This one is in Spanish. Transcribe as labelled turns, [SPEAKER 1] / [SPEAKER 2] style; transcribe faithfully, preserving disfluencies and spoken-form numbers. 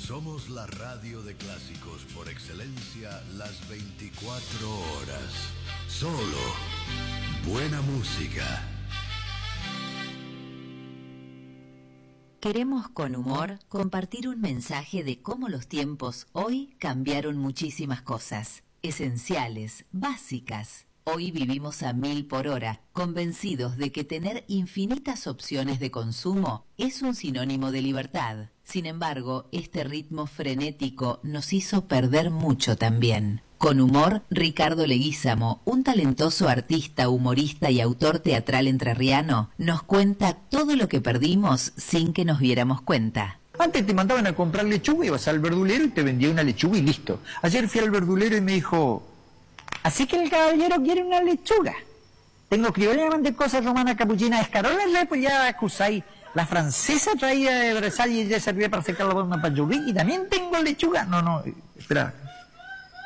[SPEAKER 1] Somos la radio de clásicos por excelencia las veinticuatro horas. Solo buena música.
[SPEAKER 2] Queremos con humor compartir un mensaje de cómo los tiempos hoy cambiaron muchísimas cosas, esenciales, básicas. Hoy vivimos a mil por hora, convencidos de que tener infinitas opciones de consumo es un sinónimo de libertad. Sin embargo, este ritmo frenético nos hizo perder mucho también. Con humor, Ricardo Leguízamo, un talentoso artista, humorista y autor teatral entrerriano, nos cuenta todo lo que perdimos sin que nos diéramos cuenta.
[SPEAKER 3] Antes te mandaban a comprar lechuga, ibas al verdulero y te vendía una lechuga y listo. Ayer fui al verdulero y me dijo: así que el caballero quiere una lechuga. Tengo criolla de cosas romana capuchina escarola, pues ya acusáis. La francesa traía de Versalles y ya servía para secar la bomba para llover. Y también tengo lechuga. No, no, espera.